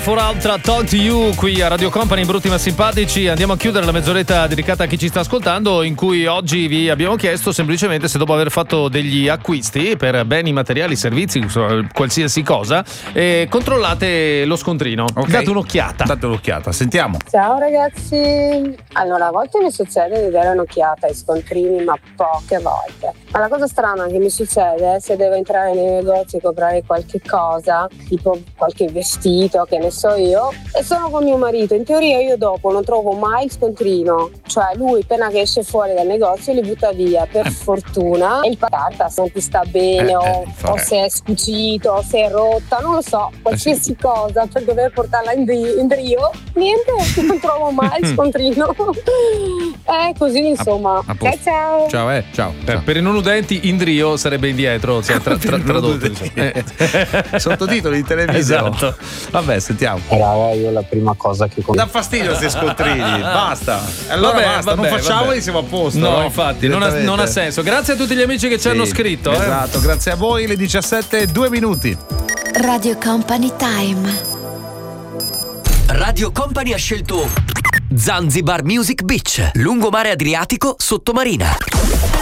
For Ultra Talk to You qui a Radio Company, brutti ma simpatici. Andiamo a chiudere la mezz'oretta dedicata a chi ci sta ascoltando, in cui oggi vi abbiamo chiesto semplicemente se dopo aver fatto degli acquisti per beni, materiali, servizi, qualsiasi cosa, controllate lo scontrino. Okay. Date un'occhiata. Date un'occhiata, sentiamo. Ciao ragazzi, allora a volte mi succede di dare un'occhiata ai scontrini, ma poche volte. Ma la cosa strana che mi succede se devo entrare nei negozi e comprare qualche cosa, tipo qualche vestito, che ne so io, e sono con mio marito. In teoria io dopo non trovo mai il scontrino, cioè lui appena che esce fuori dal negozio li butta via, per fortuna, e il carta se non ti sta bene o se è scucito o se è rotta, non lo so, qualsiasi cosa per dover portarla in brio, niente, non trovo mai il scontrino. È così insomma. Ciao. Ciao. Per i non udenti, Indrio sarebbe indietro, cioè tradotto. Sottotitoli in televisione. Esatto. Vabbè, sentiamo. Raga, io la prima cosa che Dà fastidio questi scontrini. Basta. Allora basta, non facciamo e siamo a posto. No, infatti, non ha senso. Grazie a tutti gli amici che ci hanno scritto. Esatto, grazie a voi. Le 17:02. Radio Company Time. Radio Company ha scelto Zanzibar Music Beach, lungomare Adriatico, sottomarina.